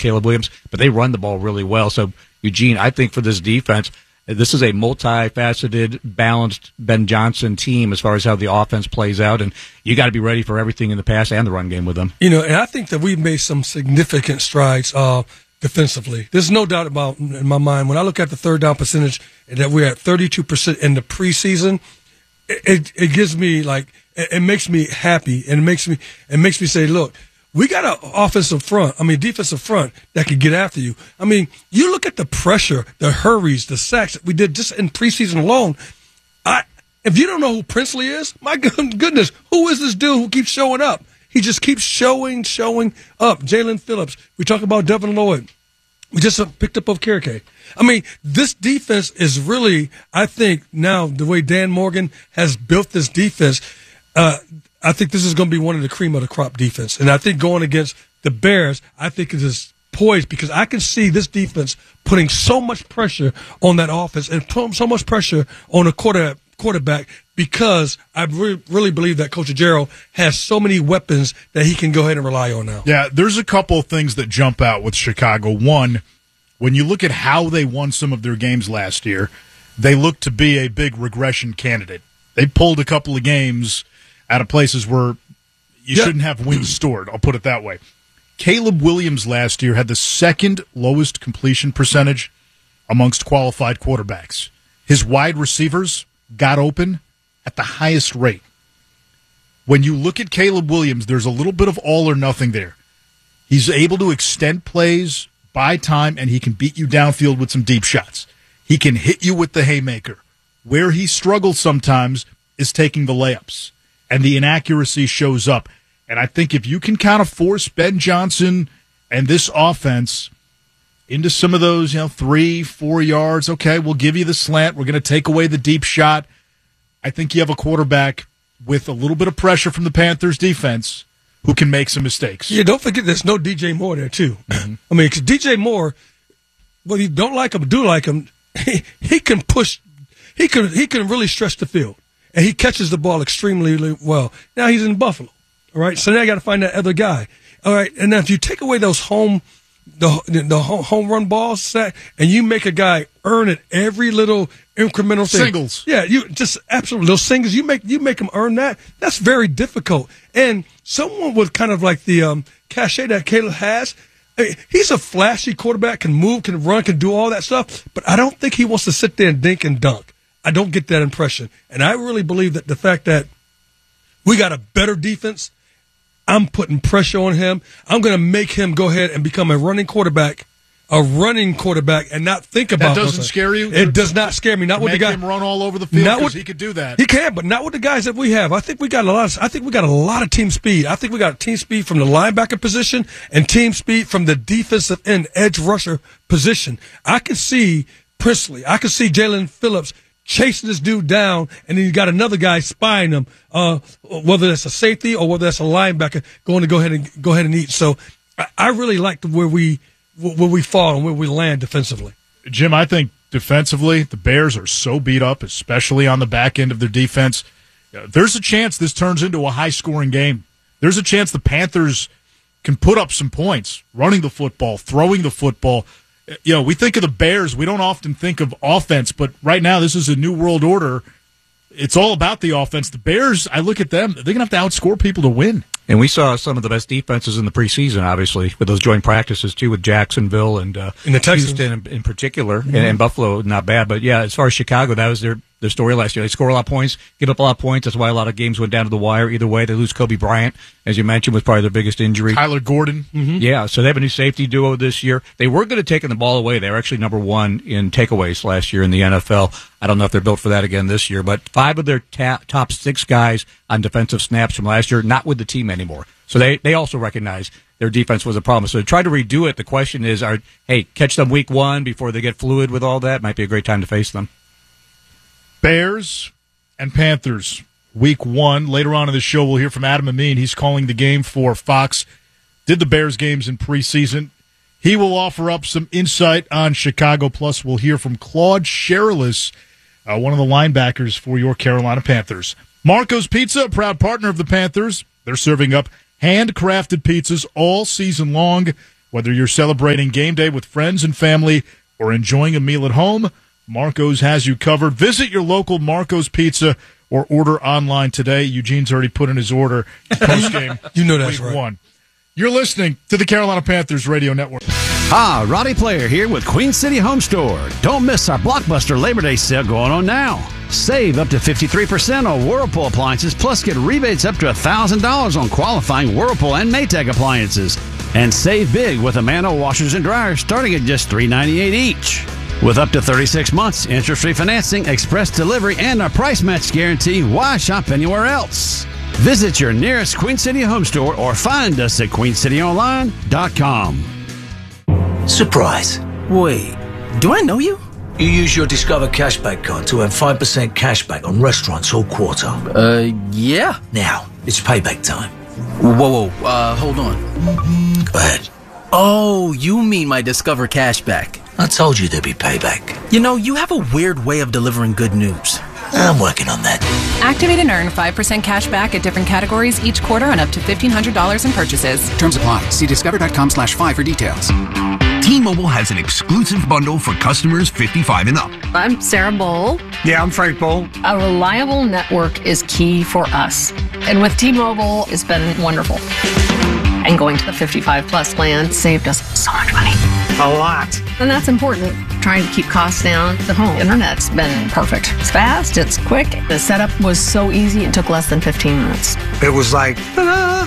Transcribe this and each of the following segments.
Caleb Williams, but they run the ball really well. So, Eugene, I think for this defense, this is a multifaceted, balanced Ben Johnson team as far as how the offense plays out, and you got to be ready for everything in the pass and the run game with them. And I think that we've made some significant strides defensively. There's no doubt about in my mind when I look at the third down percentage that we're at 32% in the preseason. It gives me it makes me happy, and it makes me say, look, we got an defensive front that can get after you. I mean, you look at the pressure, the hurries, the sacks that we did just in preseason alone. If you don't know who Princely is, my goodness, who is this dude who keeps showing up? He just keeps showing up. Jalen Phillips. We talk about Devin Lloyd. We just picked up Okereke. I mean, this defense is really, I think now the way Dan Morgan has built this defense, I think this is going to be one of the cream of the crop defense. And I think going against the Bears, I think it is poised because I can see this defense putting so much pressure on that offense and putting so much pressure on a quarterback because I really believe that Coach Jarrell has so many weapons that he can go ahead and rely on now. Yeah, there's a couple of things that jump out with Chicago. One, when you look at how they won some of their games last year, they look to be a big regression candidate. They pulled a couple of games out of places where you shouldn't have wins stored. I'll put it that way. Caleb Williams last year had the second lowest completion percentage amongst qualified quarterbacks. His wide receivers got open at the highest rate. When you look at Caleb Williams, there's a little bit of all or nothing there. He's able to extend plays, buy time, and he can beat you downfield with some deep shots. He can hit you with the haymaker. Where he struggles sometimes is taking the layups, and the inaccuracy shows up. And I think if you can kind of force Ben Johnson and this offense into some of those, 3-4 yards, okay, we'll give you the slant. We're going to take away the deep shot. I think you have a quarterback with a little bit of pressure from the Panthers defense who can make some mistakes. Yeah, don't forget there's no DJ Moore there, too. Mm-hmm. I mean, because DJ Moore, whether you don't like him or do like him, he can push. He can really stretch the field. And he catches the ball extremely well. Now he's in Buffalo, all right? So now you got to find that other guy, all right? And now if you take away those home run balls, and you make a guy earn it every little incremental thing. Singles. Yeah, you just absolutely those singles. You make him earn that. That's very difficult. And someone with kind of like the cachet that Caleb has, he's a flashy quarterback, can move, can run, can do all that stuff. But I don't think he wants to sit there and dink and dunk. I don't get that impression. And I really believe that the fact that we got a better defense, I'm putting pressure on him. I'm going to make him go ahead and become a running quarterback, and not think about that. Doesn't scare you? It does not scare me. Not with the guy. Make him run all over the field because he could do that. He can, but not with the guys that we have. I think we got a lot of team speed. I think we got team speed from the linebacker position and team speed from the defensive end edge rusher position. I can see Princely. I can see Jalen Phillips chasing this dude down, and then you got another guy spying him, whether that's a safety or whether that's a linebacker going to go ahead and eat. So I really like where we fall and where we land defensively. Jim, I think defensively the Bears are so beat up, especially on the back end of their defense. There's a chance this turns into a high-scoring game. There's a chance the Panthers can put up some points, running the football, throwing the football. We think of the Bears. We don't often think of offense, but right now this is a new world order. It's all about the offense. The Bears, I look at them, they're going to have to outscore people to win. And we saw some of the best defenses in the preseason, obviously, with those joint practices, too, with Jacksonville and the Houston in particular, and Buffalo, not bad. But, yeah, as far as Chicago, that was their story last year. They score a lot of points, give up a lot of points. That's why a lot of games went down to the wire. Either way, they lose Kobe Bryant, as you mentioned, was probably their biggest injury. Tyler Gordon. Mm-hmm. Yeah, so they have a new safety duo this year. They were good at taking the ball away. They were actually number one in takeaways last year in the NFL. I don't know if they're built for that again this year, but 5 of their top 6 guys on defensive snaps from last year, not with the team anymore. So they also recognize their defense was a problem. So to try to redo it, the question is, catch them week 1 before they get fluid with all that. Might be a great time to face them. Bears and Panthers, week 1. Later on in the show, we'll hear from Adam Amin. He's calling the game for Fox. Did the Bears games in preseason. He will offer up some insight on Chicago. Plus, we'll hear from Claude Sherilis, one of the linebackers for your Carolina Panthers. Marco's Pizza, a proud partner of the Panthers. They're serving up handcrafted pizzas all season long Whether you're celebrating game day with friends and family or enjoying a meal at home, Marco's has you covered. Visit your local Marco's Pizza or order online today. Eugene's already put in his order post-game. You know that's week right. 1. You're listening to the Carolina Panthers Radio Network. Hi, Roddy Player here with Queen City Home Store. Don't miss our Blockbuster Labor Day sale going on now. Save up to 53% on Whirlpool appliances, plus get rebates up to $1,000 on qualifying Whirlpool and Maytag appliances. And save big with Amano washers and dryers starting at just $398 each. With up to 36 months, interest-free financing, express delivery, and a price match guarantee, why shop anywhere else? Visit your nearest Queen City Home Store or find us at queencityonline.com. Surprise. Wait, do I know you? You use your Discover Cashback card to earn 5% cashback on restaurants all quarter. Yeah. Now, it's payback time. Whoa, hold on. Go ahead. Oh, you mean my Discover Cashback. I told you there'd be payback. You know, you have a weird way of delivering good news. I'm working on that. Activate and earn 5% cash back at different categories each quarter on up to $1,500 in purchases. Terms apply. See discover.com/5 for details. T-Mobile has an exclusive bundle for customers 55 and up. I'm Sarah Bowl. Yeah, I'm Frank Bowl. A reliable network is key for us. And with T-Mobile, it's been wonderful. And going to the 55 plus plan saved us so much money. A lot. And that's important. Trying to keep costs down. The home internet's been perfect. It's fast, it's quick. The setup was so easy, it took less than 15 minutes. It was like, ta-da!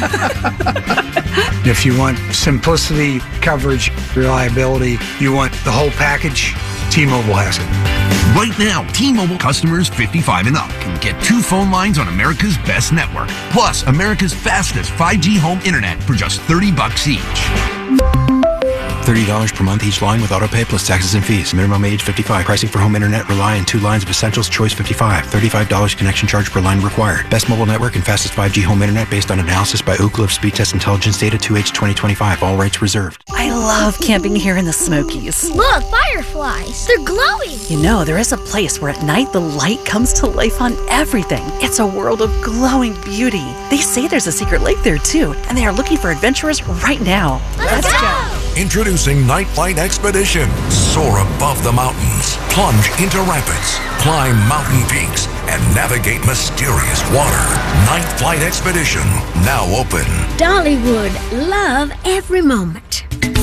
If you want simplicity, coverage, reliability, you want the whole package, T-Mobile has it. Right now, T-Mobile customers 55 and up can get 2 phone lines on America's best network, plus America's fastest 5G home internet for just $30 each. $30 per month each line with autopay plus taxes and fees. Minimum age 55. Pricing for home internet rely on 2 lines of Essentials Choice 55. $35 connection charge per line required. Best mobile network and fastest 5G home internet based on analysis by Ookla of Speed Test Intelligence data 2H 2025. All rights reserved. I love camping here in the Smokies. Look, fireflies. They're glowing. You know, there is a place where at night the light comes to life on everything. It's a world of glowing beauty. They say there's a secret lake there too, and they are looking for adventurers right now. Let's go. Introducing Night Flight Expedition. Soar above the mountains, plunge into rapids, climb mountain peaks, and navigate mysterious water. Night Flight Expedition, now open. Dollywood, love every moment.